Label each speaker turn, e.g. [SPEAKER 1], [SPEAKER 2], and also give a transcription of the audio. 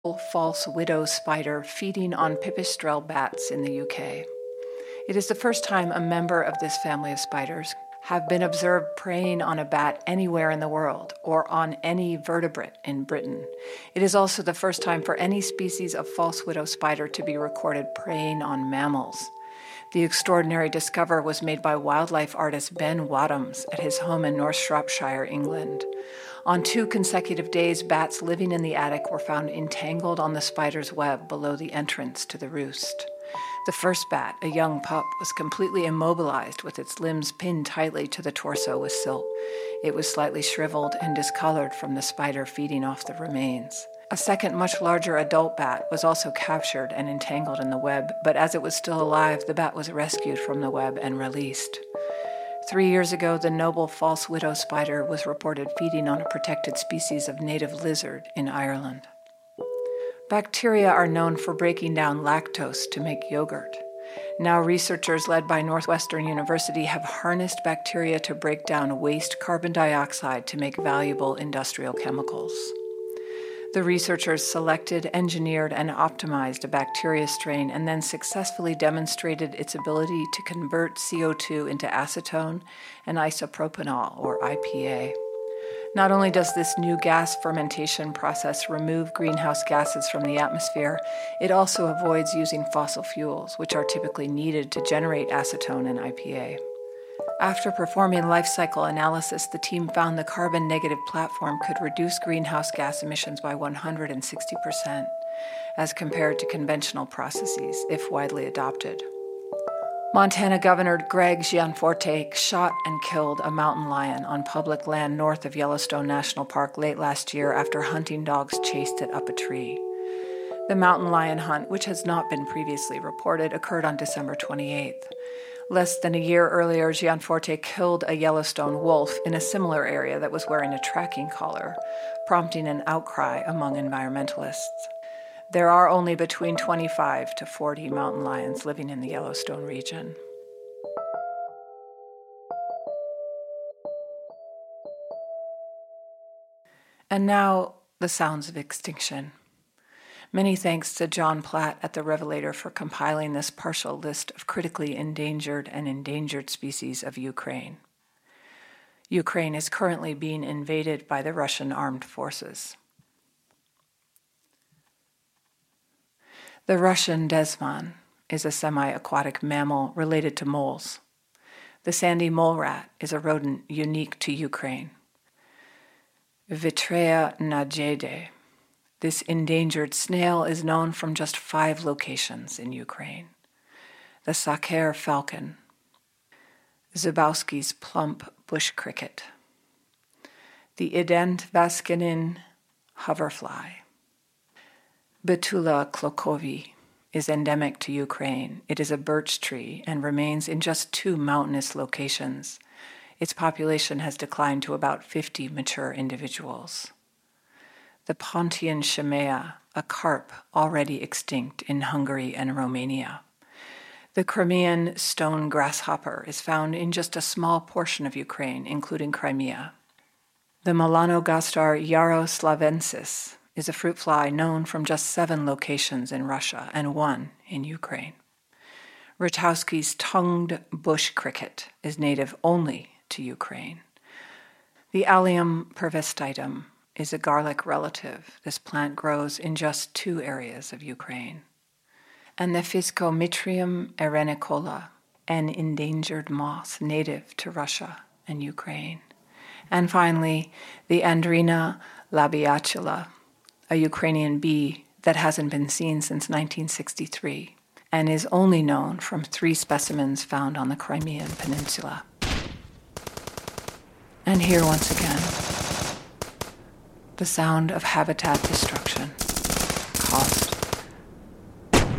[SPEAKER 1] false widow spider feeding on pipistrelle bats in the UK. It is the first time a member of this family of spiders have been observed preying on a bat anywhere in the world or on any vertebrate in Britain. It is also the first time for any species of false widow spider to be recorded preying on mammals. The extraordinary discovery was made by wildlife artist Ben Wadhams at his home in North Shropshire, England. On 2 consecutive days, bats living in the attic were found entangled on the spider's web below the entrance to the roost. The first bat, a young pup, was completely immobilized with its limbs pinned tightly to the torso with silk. It was slightly shriveled and discolored from the spider feeding off the remains. A second, much larger adult bat was also captured and entangled in the web, but as it was still alive, the bat was rescued from the web and released. 3 years ago, the noble false widow spider was reported feeding on a protected species of native lizard in Ireland. Bacteria are known for breaking down lactose to make yogurt. Now researchers led by Northwestern University have harnessed bacteria to break down waste carbon dioxide to make valuable industrial chemicals. The researchers selected, engineered, and optimized a bacteria strain and then successfully demonstrated its ability to convert CO2 into acetone and isopropanol, or IPA. Not only does this new gas fermentation process remove greenhouse gases from the atmosphere, it also avoids using fossil fuels, which are typically needed to generate acetone and IPA. After performing life cycle analysis, the team found the carbon-negative platform could reduce greenhouse gas emissions by 160% as compared to conventional processes, if widely adopted. Montana Governor Greg Gianforte shot and killed a mountain lion on public land north of Yellowstone National Park late last year after hunting dogs chased it up a tree. The mountain lion hunt, which has not been previously reported, occurred on December 28th. Less than a year earlier, Gianforte killed a Yellowstone wolf in a similar area that was wearing a tracking collar, prompting an outcry among environmentalists. There are only between 25 to 40 mountain lions living in the Yellowstone region. And now, the sounds of extinction. Many thanks to John Platt at The Revelator for compiling this partial list of critically endangered and endangered species of Ukraine. Ukraine is currently being invaded by the Russian armed forces. The Russian desman is a semi-aquatic mammal related to moles. The sandy mole rat is a rodent unique to Ukraine. Vitrea najede. This endangered snail is known from just 5 locations in Ukraine. The Sakher falcon, Zybowski's plump bush cricket, the Ident vaskinin hoverfly. Betula klokovi is endemic to Ukraine. It is a birch tree and remains in just 2 mountainous locations. Its population has declined to about 50 mature individuals. The Pontian shemea, a carp already extinct in Hungary and Romania. The Crimean stone grasshopper is found in just a small portion of Ukraine, including Crimea. The Melanogaster yaroslavensis is a fruit fly known from just 7 locations in Russia and 1 in Ukraine. Rutowski's tongued bush cricket is native only to Ukraine. The Allium pervestitum is a garlic relative. This plant grows in just 2 areas of Ukraine. And the Physcomitrium erenicola, an endangered moth native to Russia and Ukraine. And finally, the Andrina labiatula, a Ukrainian bee that hasn't been seen since 1963 and is only known from 3 specimens found on the Crimean Peninsula. And here once again, the sound of habitat destruction caused